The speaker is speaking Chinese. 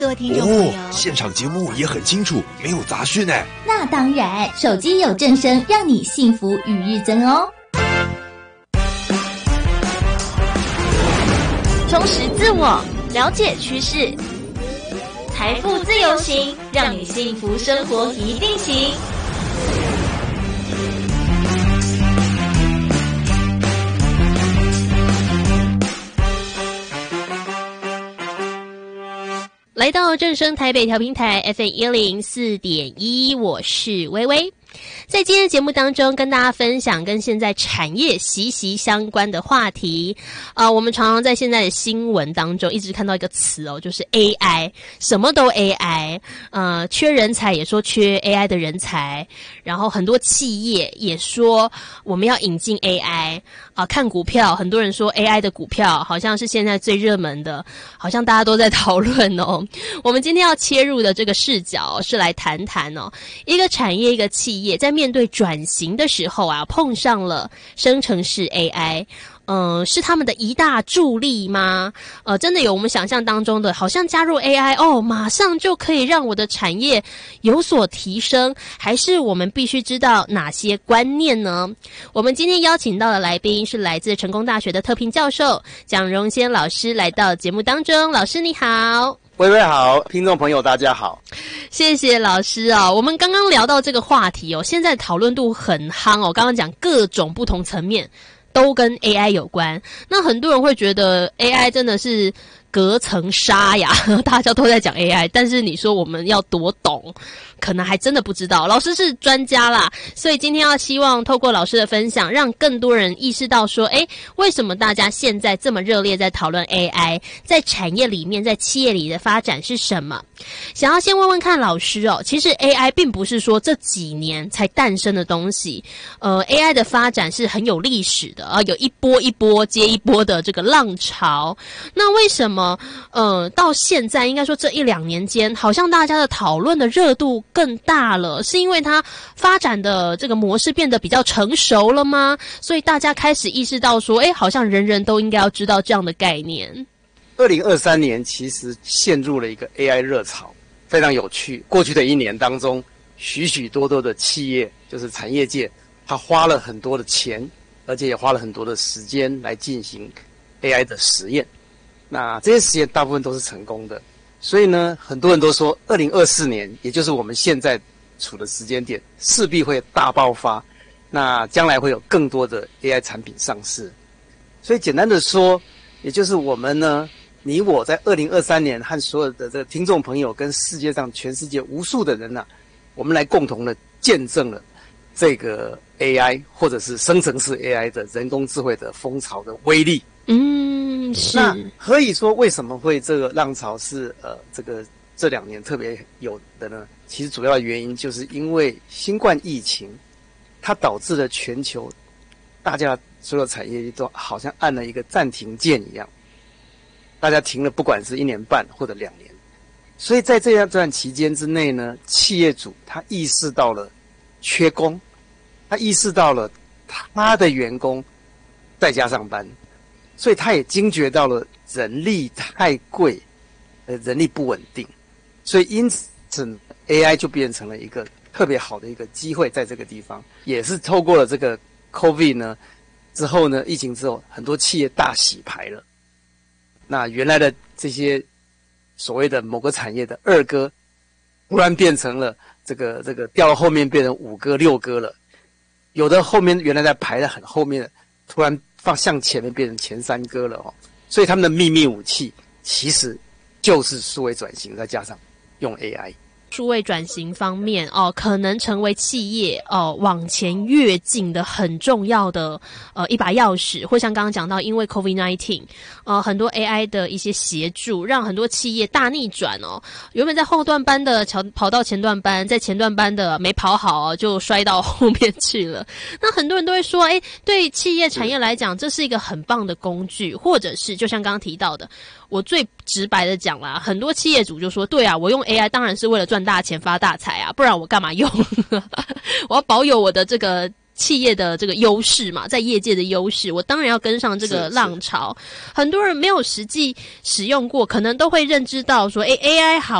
各位听众朋友， 现场节目也很清楚，没有杂讯哎。 那当然，手机有正声，让你幸福与日增哦。充实自我，了解趋势，财富自由行，让你幸福生活一定行。 来到正声台北调频台 FM104.1， 我是薇薇。在今天的节目当中，跟大家分享跟现在产业息息相关的话题。我们常常在现在的新闻当中一直看到一个词哦，就是 AI， 什么都 AI。缺人才也说缺 AI 的人才，然后很多企业也说我们要引进 AI。看股票，很多人说 AI 的股票好像是现在最热门的，好像大家都在讨论哦。我们今天要切入的这个视角是来谈谈哦，一个产业一个企业在面对转型的时候啊，碰上了生成式 AI。是他们的一大助力吗？真的有我们想象当中的，好像加入 AI 马上就可以让我的产业有所提升，还是我们必须知道哪些观念呢？我们今天邀请到的来宾是来自成功大学的特聘教授蒋荣先老师来到节目当中。老师你好。 薇薇好，听众朋友大家好， 谢谢老师啊。我们刚刚聊到这个话题哦，现在讨论度很夯哦，刚刚讲各种不同层面都跟 AI 有关，那很多人会觉得 AI 真的是隔层纱呀，大家都在讲 AI， 但是你说我们要多懂，可能还真的不知道。老师是专家啦，所以今天要希望透过老师的分享，让更多人意识到说，为什么大家现在这么热烈在讨论 AI， 在产业里面，在企业里的发展是什么？想要先问问看老师哦，其实 AI 并不是说这几年才诞生的东西，AI 的发展是很有历史的啊，有一波一波接一波的这个浪潮。那为什么到现在应该说这一两年间，好像大家的讨论的热度更大了，是因为它发展的这个模式变得比较成熟了吗？所以大家开始意识到说，好像人人都应该要知道这样的概念。 2023年其实陷入了一个 AI 热潮，非常有趣。过去的一年当中，许许多多的企业，就是产业界，他花了很多的钱，而且也花了很多的时间来进行 AI 的实验。那这些实验大部分都是成功的，所以呢，很多人都说2024年，也就是我们现在处的时间点，势必会大爆发。那将来会有更多的 AI 产品上市。所以简单的说，也就是我们呢，你我在2023年和所有的这个听众朋友跟世界上全世界无数的人啊，我们来共同的见证了这个 AI 或者是生成式 AI 的人工智慧的风潮的威力。 是。 那何以说为什么会这个浪潮是这2年特别有的呢？其实主要的原因就是因为新冠疫情，它导致了全球大家所有产业都好像按了一个暂停键一样，大家停了，不管是1年半或者2年。所以在这段期间之内呢，企业主他意识到了缺工，他意识到了他的员工在家上班。所以他也惊觉到了人力太贵，人力不稳定，所以因此 AI 就变成了一个特别好的一个机会，在这个地方也是透过了这个 COVID 呢之后呢，疫情之后，很多企业大洗牌了。那原来的这些所谓的某个产业的2哥，突然变成了这个掉到后面变成5哥6哥了，有的后面原来在排在很后面的，突然向前面变成前3哥了哦，所以他们的秘密武器其实就是数位转型，再加上用 AI。 数位转型方面可能成为企业往前跃进的很重要的一把钥匙，或像刚刚讲到，因为 COVID-19 很多 AI 的一些协助，让很多企业大逆转原本在后段班的跑到前段班，在前段班的没跑好就摔到后面去了。那很多人都会说，对企业产业来讲，这是一个很棒的工具，或者是就像刚刚提到的，我最直白的讲啦，很多企业主就说，对啊，我用 AI 当然是为了赚大钱发大财啊，不然我干嘛用？我要保有我的这个企业的这个优势嘛，在业界的优势，我当然要跟上这个浪潮。很多人没有实际使用过，可能都会认知到说，AI 好